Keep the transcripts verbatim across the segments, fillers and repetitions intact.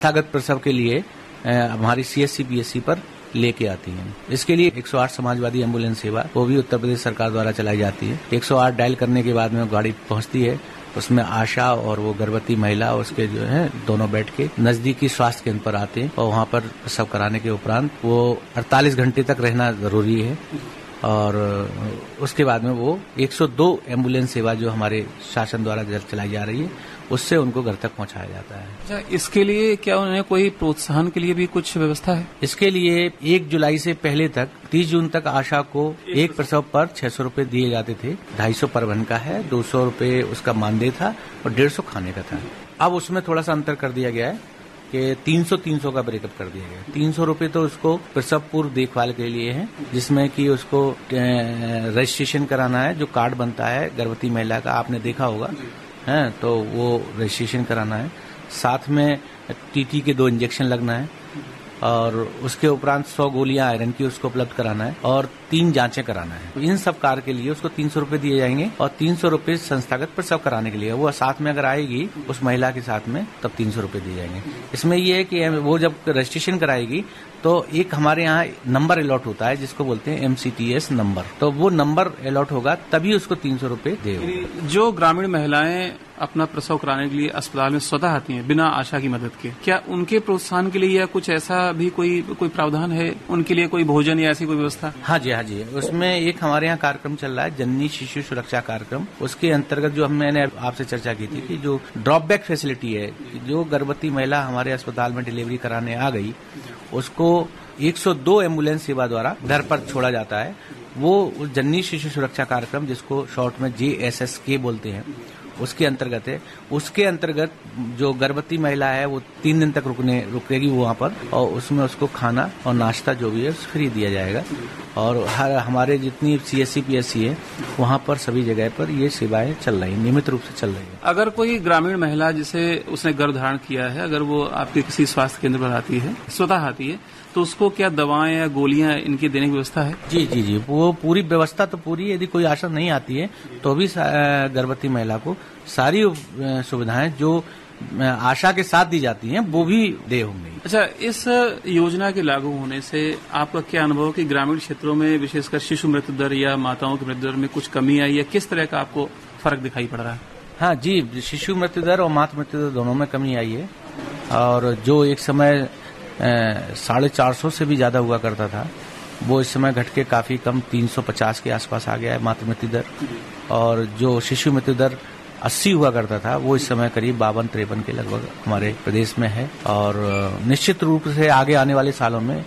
संस्थागत प्रसव के लिए हमारी सीएससी पीएससी पर लेके आती हैं। इसके लिए एक सौ आठ समाजवादी एम्बुलेंस सेवा वो भी उत्तर प्रदेश सरकार द्वारा चलाई जाती है। एक सौ आठ डायल करने के बाद में गाड़ी पहुंचती है, उसमें आशा और वो गर्भवती महिला उसके जो है दोनों बैठ के नजदीकी स्वास्थ्य केंद्र पर आते हैं और वहाँ पर प्रसव कराने के उपरांत वो अड़तालीस घंटे तक रहना जरूरी है और उसके बाद में वो एक सौ दो एम्बुलेंस सेवा जो हमारे शासन द्वारा चलाई जा रही है उससे उनको घर तक पहुंचाया जाता है। अच्छा, इसके लिए क्या उन्हें कोई प्रोत्साहन के लिए भी कुछ व्यवस्था है? इसके लिए एक जुलाई से पहले तक तीस जून तक आशा को एक प्रसव पर छह सौ रूपये दिए जाते थे। ढाई सौ परिवहन का है, दो सौ रूपये उसका मानदेय था और डेढ़ सौ खाने का था। अब उसमें थोड़ा सा अंतर कर दिया गया है कि तीन सौ तीन सौ का ब्रेकअप कर दिया गया। तीन सौ रूपये तो उसको प्रसव पूर्व देखभाल के लिए है, जिसमें कि उसको रजिस्ट्रेशन कराना है, जो कार्ड बनता है गर्भवती महिला का आपने देखा होगा है, तो वो रजिस्ट्रेशन कराना है। साथ में टीटी के दो इंजेक्शन लगना है और उसके उपरांत सौ गोलियां आयरन की उसको उपलब्ध कराना है और तीन जांचें कराना है। तो इन सब कार्य के लिए उसको तीन सौ रूपये दिए जाएंगे और तीन सौ रूपये संस्थागत प्रसव कराने के लिए वो साथ में अगर आएगी उस महिला के साथ में तब तीन सौ रूपये दिए जाएंगे। इसमें ये है कि वो जब रजिस्ट्रेशन कराएगी तो एक हमारे यहाँ नंबर अलॉट होता है जिसको बोलते हैं एमसीटीएस नंबर, तो वो नंबर अलॉट होगा तभी उसको तीन सौ रूपये देगा। जो ग्रामीण महिलाएं अपना प्रसव कराने के लिए अस्पताल में स्वतः आती हैं बिना आशा की मदद के, क्या उनके प्रोत्साहन के लिए या कुछ ऐसा भी कोई कोई प्रावधान है उनके लिए, कोई भोजन या ऐसी कोई व्यवस्था? हाँ जी, हाँ जी, उसमें एक हमारे यहाँ कार्यक्रम चल रहा है जननी शिशु सुरक्षा कार्यक्रम। उसके अंतर्गत जो मैंने आपसे चर्चा की थी कि जो ड्रॉप बैक फैसिलिटी है, जो गर्भवती महिला हमारे अस्पताल में डिलीवरी कराने आ गई उसको एक सौ दो एम्बुलेंस सेवा द्वारा घर पर छोड़ा जाता है। वो जननी शिशु सुरक्षा कार्यक्रम जिसको शॉर्ट में जे एस एस के बोलते हैं उसके अंतर्गत है। उसके अंतर्गत जो गर्भवती महिला है वो तीन दिन तक रुकने रुकेगी वहाँ पर और उसमें उसको खाना और नाश्ता जो भी है फ्री दिया जाएगा और हर हमारे जितनी सीएससी पीएससी है वहाँ पर सभी जगह पर ये सेवाएं चल रही हैं, नियमित रूप से चल रही है। अगर कोई ग्रामीण महिला जिसे उसने गर्भ धारण किया है, अगर वो आपके किसी स्वास्थ्य केंद्र पर आती है, स्वतः आती है, तो उसको क्या दवाएं या गोलियां इनकी देने की व्यवस्था है? जी जी जी, वो पूरी व्यवस्था तो पूरी है। यदि कोई आशा नहीं आती है तो भी गर्भवती महिला को सारी सुविधाएं जो आशा के साथ दी जाती हैं वो भी दे होंगी। अच्छा, इस योजना के लागू होने से आपका क्या अनुभव कि ग्रामीण क्षेत्रों में विशेषकर शिशु मृत्यु दर या माताओं की मृत्यु दर में कुछ कमी आई है? किस तरह का आपको फर्क दिखाई पड़ रहा है? हाँ जी, शिशु मृत्यु दर और मातृ मृत्यु दर दोनों में कमी आई है और जो एक समय साढ़े चार सौ से भी ज्यादा हुआ करता था वो इस समय घट के काफी कम तीन सौ पचास के आसपास आ गया है मातृ मृत्यु दर, और जो शिशु मृत्यु दर अस्सी हुआ करता था वो इस समय करीब बावन तिरपन के लगभग हमारे प्रदेश में है। और निश्चित रूप से आगे आने वाले सालों में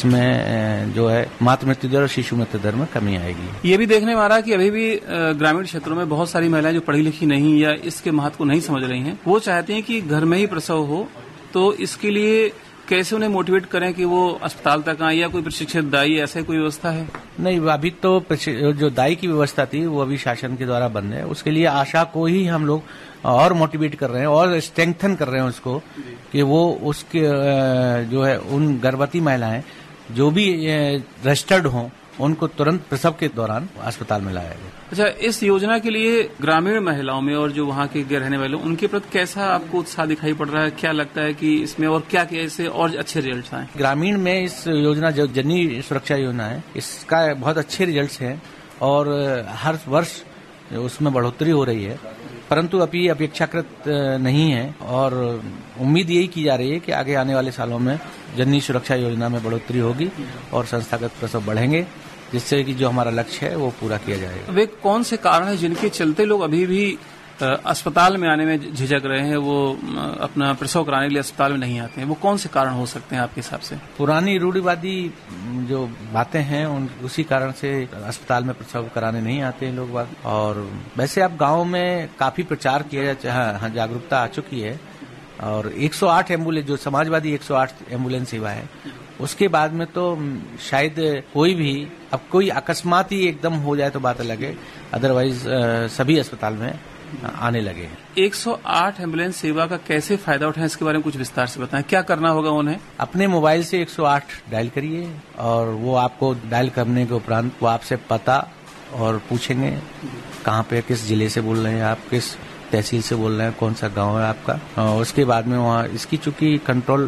इसमें जो है मातृ मृत्यु दर और शिशु मृत्यु दर में कमी आएगी। ये भी देखने में आ रहा है कि अभी भी ग्रामीण क्षेत्रों में बहुत सारी महिलाएं जो पढ़ी लिखी नहीं या इसके महत्व को नहीं समझ रही हैं, वो चाहती हैं कि घर में ही प्रसव हो, तो इसके लिए कैसे उन्हें मोटिवेट करें कि वो अस्पताल तक आए, या कोई प्रशिक्षित दाई ऐसे कोई व्यवस्था है? नहीं, अभी तो जो दाई की व्यवस्था थी वो अभी शासन के द्वारा बंद है। उसके लिए आशा को ही हम लोग और मोटिवेट कर रहे हैं और स्ट्रेंथन कर रहे हैं उसको कि वो उसके जो है उन गर्भवती महिलाएं जो भी रजिस्टर्ड हों उनको तुरंत प्रसव के दौरान अस्पताल में लाया गया। अच्छा, इस योजना के लिए ग्रामीण महिलाओं में और जो वहाँ के रहने वाले उनके प्रति कैसा आपको उत्साह दिखाई पड़ रहा है? क्या लगता है कि इसमें और क्या कैसे और अच्छे रिजल्ट आए? ग्रामीण में इस योजना जो जननी सुरक्षा योजना है इसका बहुत अच्छे रिजल्ट हैं और हर वर्ष उसमें बढ़ोतरी हो रही है, परंतु अभी अपेक्षाकृत नहीं है और उम्मीद यही की जा रही है कि आगे आने वाले सालों में जननी सुरक्षा योजना में बढ़ोतरी होगी और संस्थागत प्रसव बढ़ेंगे, जिससे कि जो हमारा लक्ष्य है वो पूरा किया जाएगा। वे कौन से कारण हैं जिनके चलते लोग अभी भी अस्पताल में आने में झिझक रहे हैं, वो अपना प्रसव कराने के लिए अस्पताल में नहीं आते हैं? वो कौन से कारण हो सकते हैं आपके हिसाब से? पुरानी रूढ़िवादी जो बातें हैं उन उसी कारण से अस्पताल में प्रसव कराने नहीं आते हैं लोग बाग। और वैसे अब गाँव में काफी प्रचार किया जा, हाँ, जागरूकता आ चुकी है और एक सौ आठ एम्बुलेंस जो समाजवादी एक सौ आठ एम्बुलेंस सेवा है उसके बाद में तो शायद कोई भी अब कोई अकस्मात ही एकदम हो जाए तो बात अलग है, अदरवाइज सभी अस्पताल में आने लगे हैं। एक सौ आठ एम्बुलेंस सेवा का कैसे फायदा उठाएं, इसके बारे में कुछ विस्तार से बताएं। क्या करना होगा उन्हें? अपने मोबाइल से एक सौ आठ डायल करिए और वो आपको डायल करने के उपरांत वो आपसे पता और पूछेंगे कहाँ पे, किस जिले से बोल रहे हैं आप, किस तहसील से बोल रहे हैं, कौन सा गांव है आपका। और उसके बाद में वहाँ इसकी चूंकि कंट्रोल